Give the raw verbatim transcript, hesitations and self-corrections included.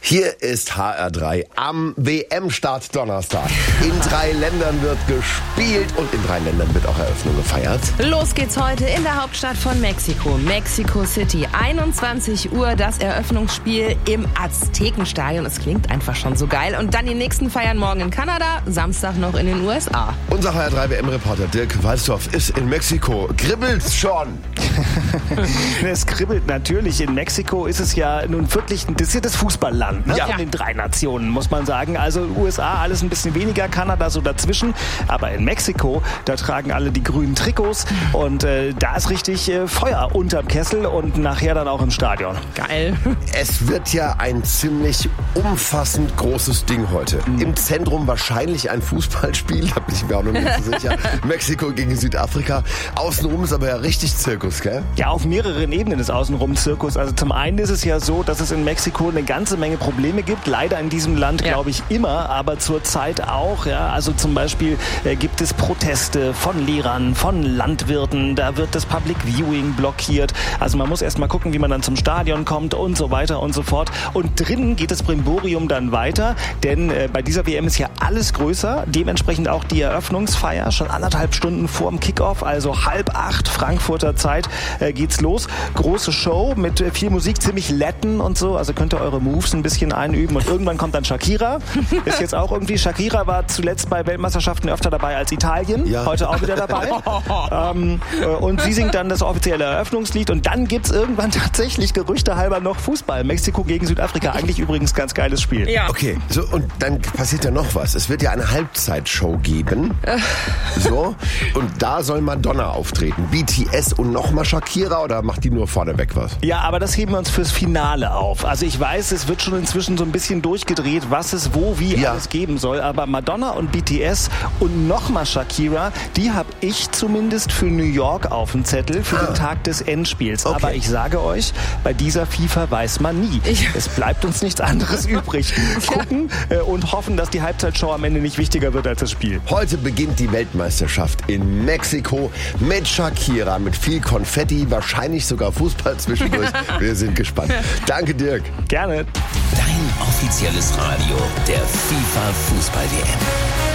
Hier ist H R drei am W M-Start Donnerstag. In drei Ländern wird gespielt und in drei Ländern wird auch Eröffnung gefeiert. Los geht's heute in der Hauptstadt von Mexiko, Mexico City. einundzwanzig Uhr das Eröffnungsspiel im Aztekenstadion. Es klingt einfach schon so geil. Und dann die nächsten feiern morgen in Kanada, Samstag noch in den U S A. Unser H R drei W M-Reporter Dirk Walsdorf ist in Mexiko. Kribbelt's schon? Es kribbelt natürlich. In Mexiko ist es ja nun wirklich, das ist ja das Fußballland, ne? Ja. Von den drei Nationen, muss man sagen. Also U S A alles ein bisschen weniger, Kanada so dazwischen. Aber in Mexiko, da tragen alle die grünen Trikots und äh, da ist richtig äh, Feuer unterm Kessel und nachher dann auch im Stadion. Geil. Es wird ja ein ziemlich umfassend großes Ding heute. Mhm. Im Zentrum wahrscheinlich ein Fußballspiel, da bin ich mir auch noch nicht so sicher. Mexiko gegen Südafrika. Außenrum ist aber ja richtig Zirkus, gell? Ja, auf mehreren Ebenen ist außenrum Zirkus. Also zum einen ist es ja so, dass es in Mexiko eine ganze Menge Probleme gibt. Leider in diesem Land, ja. glaube ich, immer, aber zurzeit auch. Ja, also zum Beispiel äh, gibt es Proteste von Lehrern, von Landwirten. Da wird das Public Viewing blockiert. Also man muss erst mal gucken, wie man dann zum Stadion kommt und so weiter und so fort. Und drinnen geht das Brimborium dann weiter, denn äh, bei dieser W M ist ja alles größer. Dementsprechend auch die Eröffnungsfeier schon anderthalb Stunden vorm Kickoff, also halb acht Frankfurter Zeit äh, geht's los. Große Show mit äh, viel Musik, ziemlich Latin und so. Also könnt ihr eure Moves ein bisschen einüben und irgendwann kommt dann Shakira. Ist jetzt auch irgendwie, Shakira war zuletzt bei Weltmeisterschaften öfter dabei als Italien. Ja. Heute auch wieder dabei. ähm, äh, und sie singt dann das offizielle Eröffnungslied und dann gibt's irgendwann tatsächlich gerüchtehalber noch Fußball. Mexiko gegen Südafrika. Eigentlich übrigens ganz geiles Spiel. Ja. Okay, so und dann passiert ja noch was. Es wird ja eine Halbzeitshow geben. So, und da soll Madonna auftreten. B T S und nochmal Shakira oder macht die nur vorneweg was? Ja, aber das heben wir uns fürs Finale auf. Also ich weiß, es wird schon inzwischen so ein bisschen durchgedreht, was es wo, wie Ja. alles geben soll. Aber Madonna und B T S und nochmal Shakira, die habe ich zumindest für New York auf dem Zettel für Ah. den Tag des Endspiels. Okay. Aber ich sage euch, bei dieser FIFA weiß man nie. Ich- Es bleibt uns nichts anderes übrig. Gucken äh, und hoffen, dass die Halbzeitshow am Ende nicht wichtiger wird als das Spiel. Heute beginnt die Weltmeisterschaft in Mexiko mit Shakira, mit viel Konfetti, wahrscheinlich sogar Fußball zwischendurch. Wir sind gespannt. Danke, Dirk. Gerne. Dein offizielles Radio der FIFA Fußball-W M.